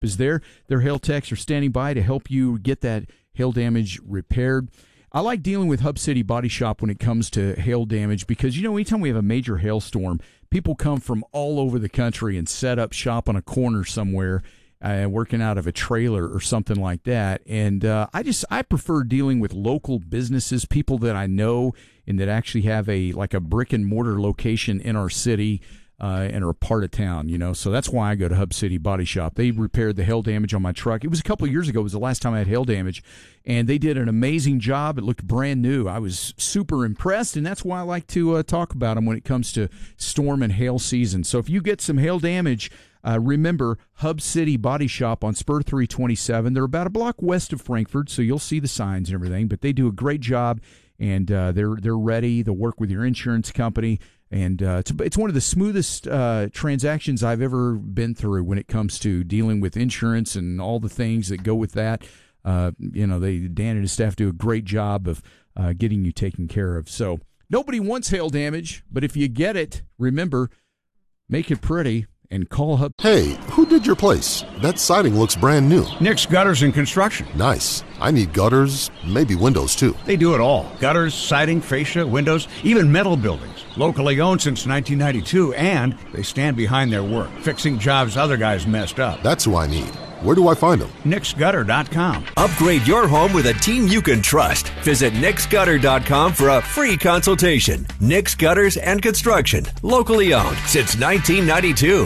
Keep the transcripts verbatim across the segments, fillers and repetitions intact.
is there. Their hail techs are standing by to help you get that hail damage repaired. I like dealing with Hub City Body Shop when it comes to hail damage because, you know, anytime we have a major hailstorm, people come from all over the country and set up shop on a corner somewhere, uh, working out of a trailer or something like that. And uh, I just I prefer dealing with local businesses, people that I know and that actually have a like a brick and mortar location in our city. Uh, and are a part of town, you know, so that's why I go to Hub City Body Shop. They repaired the hail damage on my truck. It was a couple of years ago. It was the last time I had hail damage, and they did an amazing job. It looked brand new. I was super impressed, and that's why I like to uh, talk about them when it comes to storm and hail season. So if you get some hail damage, uh, remember Hub City Body Shop on Spur three twenty-seven. They're about a block west of Frankfort, so you'll see the signs and everything, but they do a great job, and uh, they're they're ready. They'll work with your insurance company. And uh, it's, it's one of the smoothest uh, transactions I've ever been through when it comes to dealing with insurance and all the things that go with that. Uh, you know, they Dan and his staff do a great job of uh, getting you taken care of. So nobody wants hail damage, but if you get it, remember, make it pretty and call Hub. Hey, who did your place? That siding looks brand new. Nick's Gutters and Construction. Nice. I need gutters, maybe windows too. They do it all. Gutters, siding, fascia, windows, even metal buildings. Locally owned since nineteen ninety-two, and they stand behind their work, fixing jobs other guys messed up. That's who I need. Where do I find them? Nick's Gutter dot com. Upgrade your home with a team you can trust. Visit Nick's Gutter dot com for a free consultation. Nick's Gutters and Construction. Locally owned since nineteen ninety-two.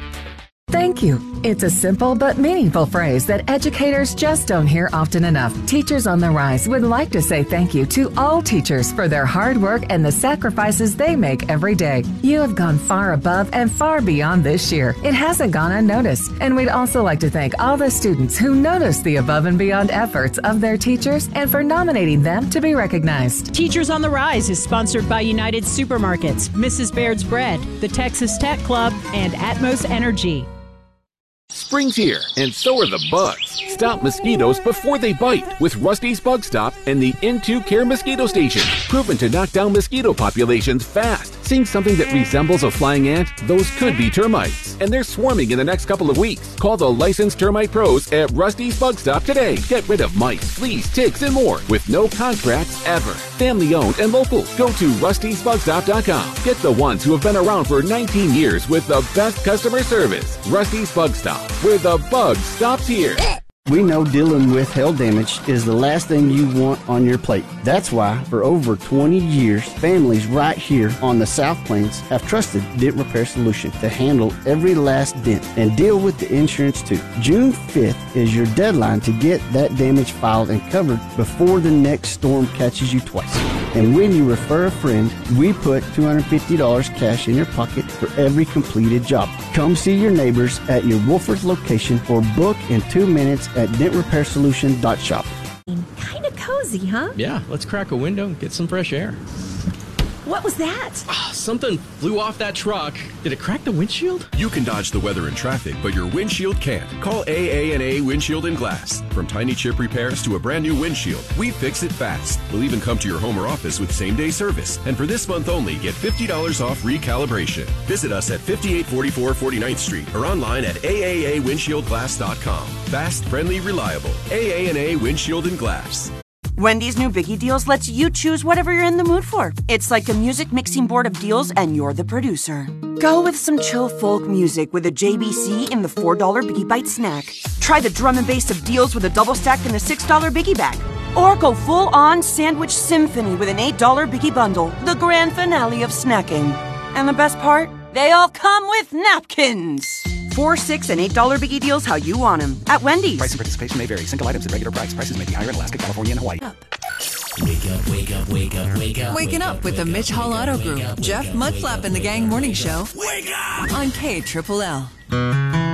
Thank you. It's a simple but meaningful phrase that educators just don't hear often enough. Teachers on the Rise would like to say thank you to all teachers for their hard work and the sacrifices they make every day. You have gone far above and far beyond this year. It hasn't gone unnoticed. And we'd also like to thank all the students who noticed the above and beyond efforts of their teachers and for nominating them to be recognized. Teachers on the Rise is sponsored by United Supermarkets, Missus Baird's Bread, the Texas Tech Club, and Atmos Energy. Spring's here, and so are the bugs. Stop mosquitoes before they bite with Rusty's Bug Stop and the N two Care Mosquito Station. Proven to knock down mosquito populations fast. Seeing something that resembles a flying ant? Those could be termites, and they're swarming in the next couple of weeks. Call the licensed termite pros at Rusty's Bug Stop today. Get rid of mice, fleas, ticks, and more with no contracts ever. Family owned and local. Go to Rusty's Bug Stop dot com. Get the ones who have been around for nineteen years with the best customer service. Rusty's Bug Stop, where the bug stops here. We know dealing with hail damage is the last thing you want on your plate. That's why, for over twenty years, families right here on the South Plains have trusted Dent Repair Solution to handle every last dent and deal with the insurance too. June fifth is your deadline to get that damage filed and covered before the next storm catches you twice. And when you refer a friend, we put two hundred fifty dollars cash in your pocket for every completed job. Come see your neighbors at your Wolford location or book in two minutes at dent repair solution dot shop. Kind of cozy, huh? Yeah, let's crack a window and get some fresh air. What was that? Oh, something flew off that truck. Did it crack the windshield? You can dodge the weather and traffic, but your windshield can't. Call A A and A Windshield and Glass. From tiny chip repairs to a brand new windshield, we fix it fast. We'll even come to your home or office with same-day service. And for this month only, get fifty dollars off recalibration. Visit us at fifty-eight forty-four forty-ninth Street or online at A A A windshield glass dot com. Fast, friendly, reliable. A A and A Windshield and Glass. Wendy's new Biggie Deals lets you choose whatever you're in the mood for. It's like a music mixing board of deals, and you're the producer. Go with some chill folk music with a J B C in the four dollar Biggie Bite snack. Try the drum and bass of deals with a double stack in the six dollar Biggie Bag. Or go full-on sandwich symphony with an eight dollar Biggie Bundle, the grand finale of snacking. And the best part? They all come with napkins. Four, six, and eight dollar Biggie Deals how you want them at Wendy's. Price and participation may vary. Single items at regular price. Prices may be higher in Alaska, California, and Hawaii. Wake up, wake up, wake up, wake up. Waking up with the Mitch Hall Auto Group. Jeff Mudflap and the Gang Morning Show. Wake up! On K Triple L.